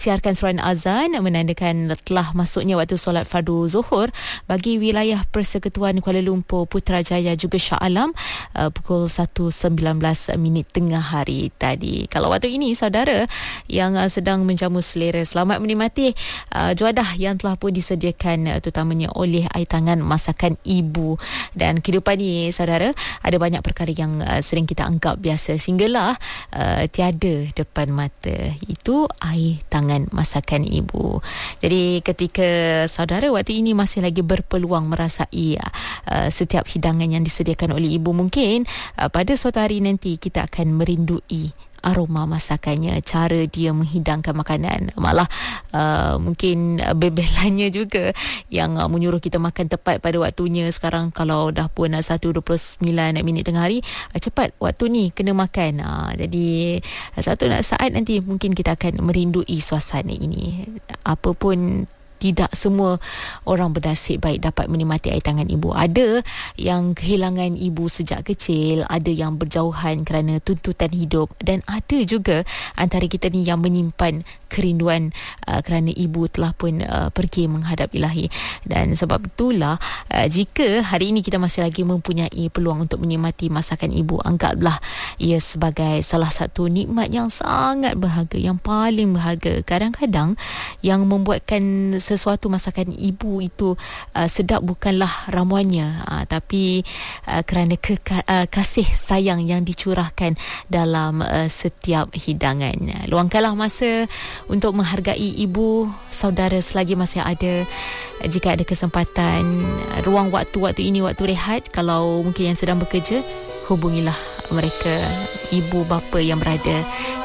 Siarkan seruan azan menandakan telah masuknya waktu solat fardu zuhur bagi wilayah Persekutuan Kuala Lumpur, Putrajaya juga Shah Alam pukul 1.19 tengah hari tadi. Kalau waktu ini saudara yang sedang menjamu selera, selamat menikmati juadah yang telah pun disediakan terutamanya oleh air tangan masakan ibu. Dan kehidupan ni saudara, ada banyak perkara yang sering kita anggap biasa sehinggalah tiada depan mata. Itu air tangan masakan ibu. Jadi ketika saudara waktu ini masih lagi berpeluang merasai setiap hidangan yang disediakan oleh ibu, mungkin pada suatu hari nanti kita akan merindui aroma masakannya, cara dia menghidangkan makanan, malah mungkin bebelannya juga yang menyuruh kita makan tepat pada waktunya. Sekarang kalau dah pun 1.29 tengah hari, cepat waktu ni kena makan. Jadi satu saat nanti mungkin kita akan merindui suasana ini. Apapun, tidak semua orang bernasib baik dapat menikmati air tangan ibu. Ada yang kehilangan ibu sejak kecil, ada yang berjauhan kerana tuntutan hidup, dan ada juga antara kita ni yang menyimpan kerinduan kerana ibu telah pun pergi menghadap Ilahi. Dan sebab itulah jika hari ini kita masih lagi mempunyai peluang untuk menikmati masakan ibu, anggaplah ia sebagai salah satu nikmat yang sangat berharga, yang paling berharga. Kadang-kadang yang membuatkan sesuatu masakan ibu itu sedap bukanlah ramuannya, tapi kerana kasih sayang yang dicurahkan dalam setiap hidangan. Luangkanlah masa untuk menghargai ibu saudara selagi masih ada. Jika ada kesempatan, ruang waktu ini waktu rehat, kalau mungkin yang sedang bekerja, hubungilah mereka, ibu bapa yang berada